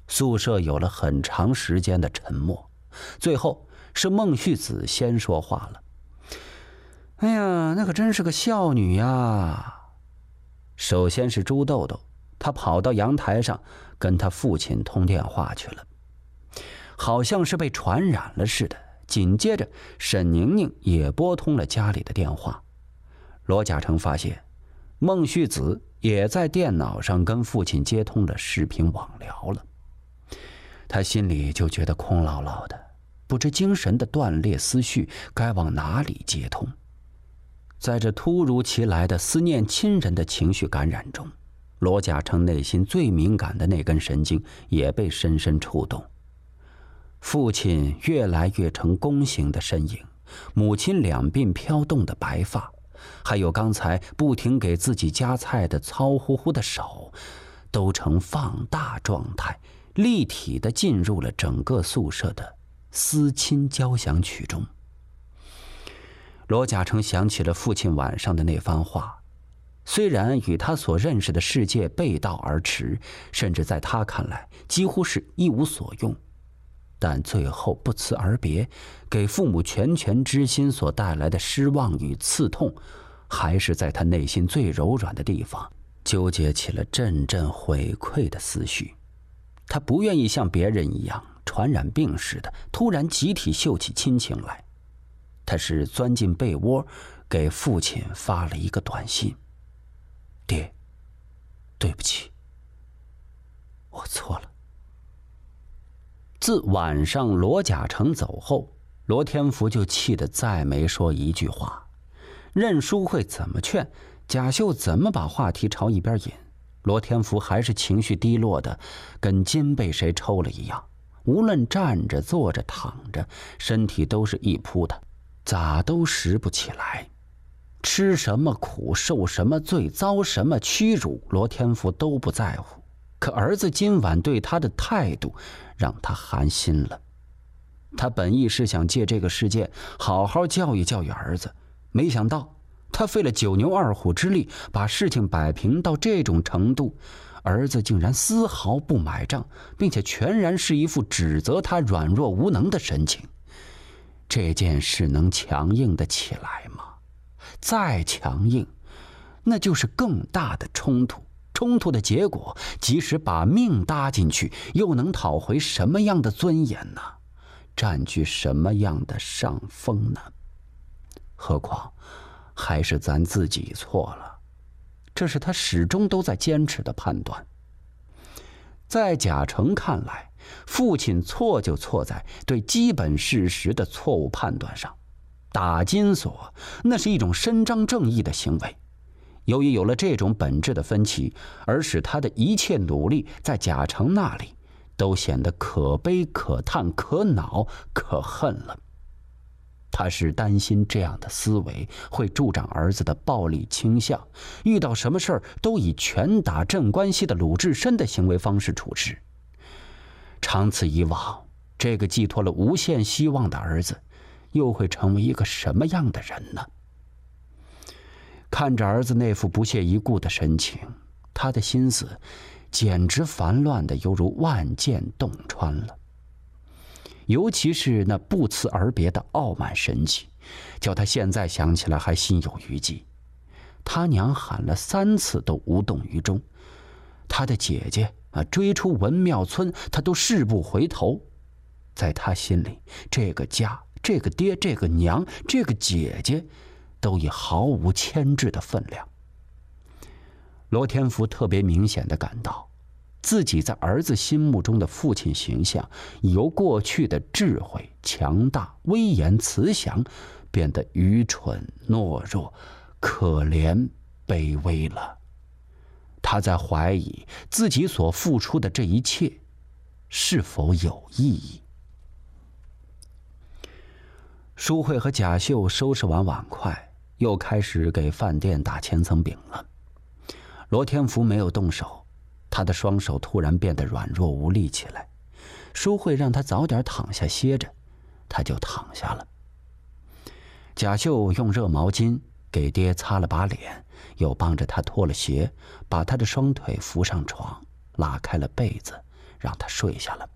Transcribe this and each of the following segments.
宿舍有了很长时间的沉默，最后是孟旭子先说话了：“哎呀，那可真是个孝女呀！”首先是朱豆豆，他跑到阳台上跟他父亲通电话去了，好像是被传染了似的。紧接着沈宁宁也拨通了家里的电话。罗嘉诚发现孟旭子也在电脑上跟父亲接通了视频网聊了，他心里就觉得空落落的，不知精神的断裂思绪该往哪里接通。在这突如其来的思念亲人的情绪感染中，罗嘉诚内心最敏感的那根神经也被深深触动。父亲越来越成弓形的身影，母亲两鬓飘动的白发，还有刚才不停给自己夹菜的糙乎乎的手，都呈放大状态，立体地进入了整个宿舍的思亲交响曲中。罗嘉诚想起了父亲晚上的那番话，虽然与他所认识的世界背道而驰，甚至在他看来几乎是一无所用，但最后不辞而别，给父母拳拳之心所带来的失望与刺痛，还是在他内心最柔软的地方纠结起了阵阵悔愧的思绪。他不愿意像别人一样传染病似的突然集体秀起亲情来。他是钻进被窝，给父亲发了一个短信：“爹，对不起，我错了。”自晚上罗嘉诚走后，罗天福就气得再没说一句话。任淑慧怎么劝，贾秀怎么把话题朝一边引，罗天福还是情绪低落的跟筋被谁抽了一样，无论站着坐着躺着，身体都是一扑的，咋都拾不起来。吃什么苦，受什么罪，遭什么屈辱，罗天福都不在乎。可儿子今晚对他的态度让他寒心了。他本意是想借这个事件好好教育教育儿子，没想到他费了九牛二虎之力把事情摆平到这种程度，儿子竟然丝毫不买账，并且全然是一副指责他软弱无能的神情。这件事能强硬得起来吗？再强硬，那就是更大的冲突。冲突的结果，即使把命搭进去，又能讨回什么样的尊严呢？占据什么样的上风呢？何况还是咱自己错了，这是他始终都在坚持的判断。在贾诚看来，父亲错就错在对基本事实的错误判断上。打金锁，那是一种伸张正义的行为。由于有了这种本质的分歧，而使他的一切努力在贾诚那里都显得可悲可叹可恼可恨了。他是担心这样的思维会助长儿子的暴力倾向，遇到什么事儿都以拳打镇关西的鲁智深的行为方式处事。长此以往，这个寄托了无限希望的儿子又会成为一个什么样的人呢？看着儿子那副不屑一顾的神情，他的心思简直烦乱的犹如万箭洞穿了。尤其是那不辞而别的傲慢神情，叫他现在想起来还心有余悸。他娘喊了3次都无动于衷，他的姐姐追出文庙村，他都誓不回头。在他心里，这个家，这个爹，这个娘，这个姐姐，都已毫无牵制的分量。罗天福特别明显地感到，自己在儿子心目中的父亲形象，由过去的智慧、强大、威严、慈祥，变得愚蠢、懦弱、可怜、卑微了。他在怀疑自己所付出的这一切是否有意义。淑慧和贾秀收拾完碗筷，又开始给饭店打千层饼了。罗天福没有动手，他的双手突然变得软弱无力起来。淑慧让他早点躺下歇着，他就躺下了。贾秀用热毛巾给爹擦了把脸，又帮着他脱了鞋，把他的双腿扶上床，拉开了被子， 让他睡下了。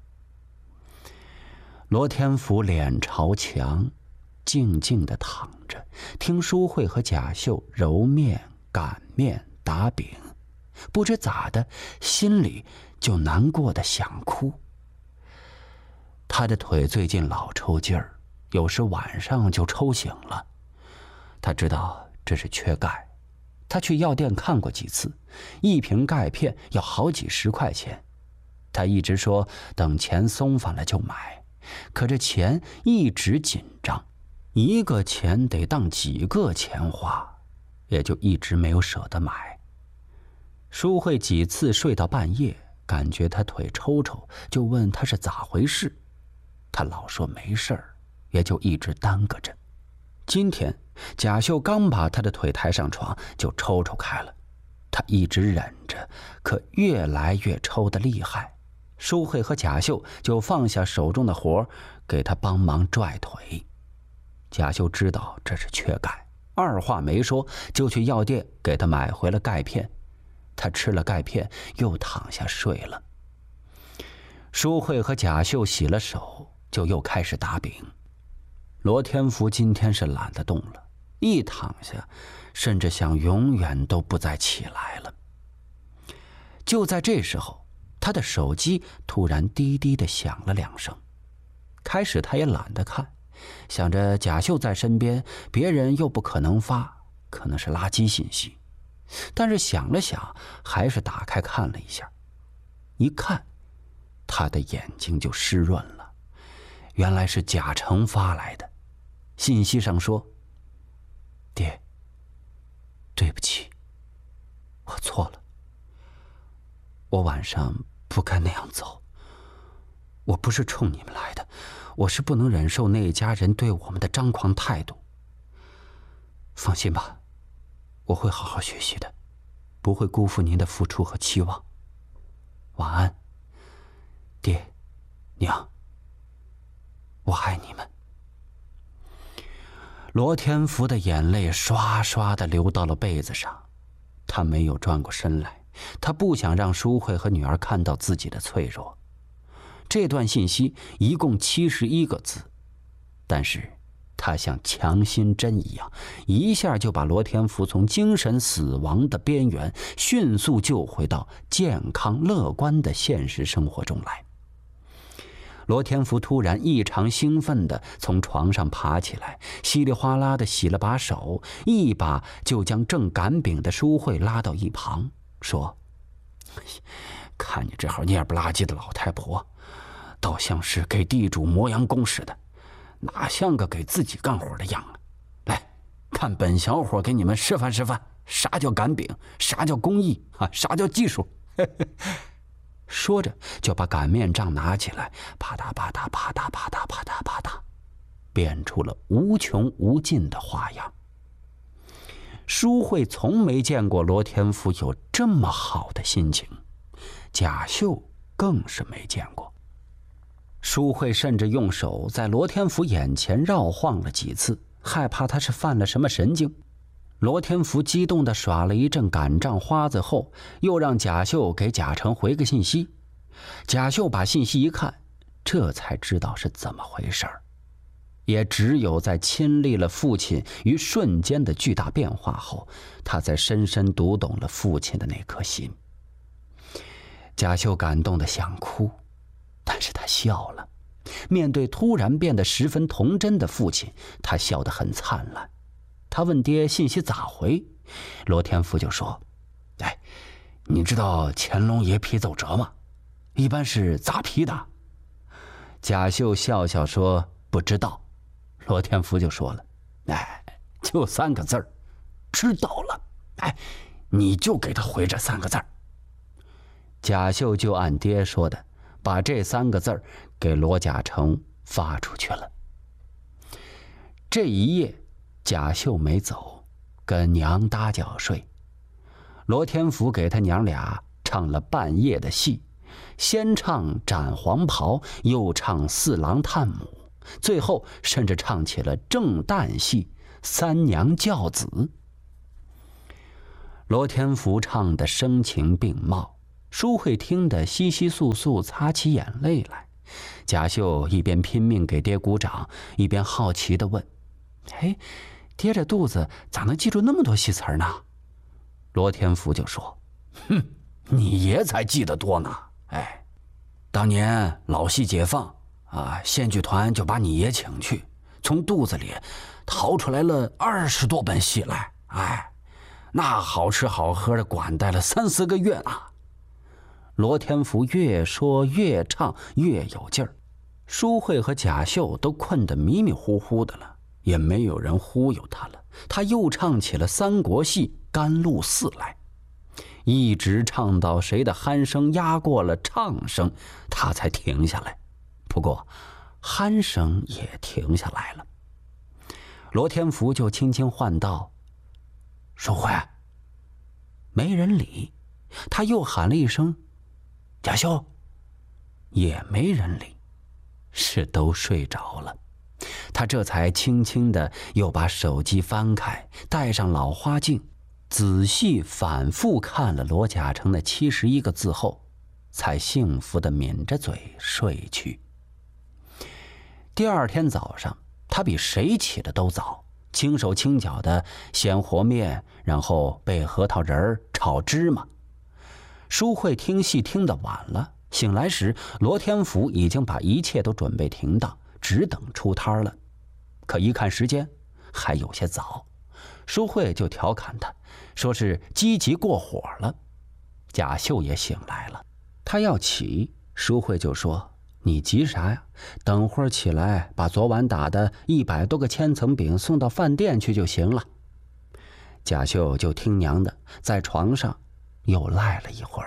罗天福脸朝墙，静静地躺着，听淑慧和贾秀揉面、擀面、打饼，不知咋的，心里就难过的想哭。他的腿最近老抽筋儿，有时晚上就抽醒了。他知道这是缺钙，他去药店看过几次，一瓶钙片要好几十块钱。他一直说等钱松返了就买，可这钱一直紧张，一个钱得当几个钱花，也就一直没有舍得买。淑慧几次睡到半夜，感觉他腿抽抽，就问他是咋回事。他老说没事儿，也就一直耽搁着。今天贾秀刚把他的腿抬上床，就抽抽开了。他一直忍着，可越来越抽得厉害。淑慧和贾秀就放下手中的活，给他帮忙拽腿。贾秀知道这是缺钙，二话没说就去药店给他买回了钙片。他吃了钙片，又躺下睡了。淑慧和贾秀洗了手，就又开始打饼。罗天福今天是懒得动了，一躺下，甚至想永远都不再起来了。就在这时候，他的手机突然滴滴地响了2声。开始他也懒得看，想着贾秀在身边，别人又不可能发，可能是垃圾信息。但是想了想，还是打开看了一下。一看，他的眼睛就湿润了，原来是贾成发来的。信息上说：爹，对不起，我错了，我晚上不该那样走，我不是冲你们来的，我是不能忍受那一家人对我们的张狂态度。放心吧，我会好好学习的，不会辜负您的付出和期望。晚安，爹，娘，我爱你们。罗天福的眼泪刷刷地流到了被子上，他没有转过身来，他不想让淑慧和女儿看到自己的脆弱。这段信息一共71个字，但是他像强心针一样，一下就把罗天福从精神死亡的边缘迅速救回到健康乐观的现实生活中来。罗天福突然异常兴奋地从床上爬起来，稀里哗啦地洗了把手，一把就将正擀饼的淑慧拉到一旁，说：看你这号蔫不拉几的老太婆，倒像是给地主磨洋工似的，哪像个给自己干活的样啊！来，看本小伙给你们示范示范，啥叫擀饼，啥叫工艺啊，啥叫技术。说着就把擀面杖拿起来，啪嗒啪嗒啪嗒啪嗒啪嗒啪嗒，变出了无穷无尽的花样。淑慧从没见过罗天福有这么好的心情，贾秀更是没见过。淑慧甚至用手在罗天福眼前绕晃了几次，害怕他是犯了什么神经。罗天福激动地耍了一阵擀杖花子后，又让贾秀给贾成回个信息。贾秀把信息一看，这才知道是怎么回事儿。也只有在亲历了父亲于瞬间的巨大变化后，他才深深读懂了父亲的那颗心。贾秀感动得想哭，但是他笑了。面对突然变得十分童真的父亲，他笑得很灿烂。他问爹信息咋回，罗天福就说：哎，你知道乾隆爷批奏折吗？一般是咋批的？贾秀笑笑说不知道。罗天福就说了：哎，就3个字儿，知道了。哎，你就给他回这3个字儿。贾秀就按爹说的，把这3个字儿给罗贾成发出去了。这一夜贾秀没走，跟娘搭脚睡。罗天福给他娘俩唱了半夜的戏，先唱斩黄袍，又唱四郎探母，最后甚至唱起了正旦戏三娘教子。罗天福唱得声情并茂， 舒慧听得窸窸窣窣，擦起眼泪来。贾秀一边拼命给爹鼓掌，一边好奇地问：“哎，爹这肚子咋能记住那么多戏词儿呢？”罗天福就说：“哼，你爷才记得多呢。哎，当年老戏解放啊，县剧团就把你爷请去，从肚子里掏出来了20多本戏来。哎，那好吃好喝的管待了3、4个月呢。”罗天福越说越唱越有劲儿，舒慧和贾秀都困得迷迷糊糊的了，也没有人忽悠他了。他又唱起了三国戏《甘露寺》来，一直唱到谁的鼾声压过了唱声，他才停下来。不过鼾声也停下来了。罗天福就轻轻唤道：“舒慧。”没人理。他又喊了一声：“贾秀。”也没人理，是都睡着了。他这才轻轻地又把手机翻开，戴上老花镜，仔细反复看了罗贾成的71个字后，才幸福地抿着嘴睡去。第二天早上，他比谁起得都早，轻手轻脚地先和面，然后备核桃仁儿炒芝麻。舒慧听戏听得晚了，醒来时罗天福已经把一切都准备停当，只等出摊了。可一看时间还有些早，舒慧就调侃他，说是积极过火了。贾秀也醒来了，他要起，舒慧就说：“你急啥呀？等会儿起来把昨晚打的100多个千层饼送到饭店去就行了。”贾秀就听娘的，在床上又赖了一会儿。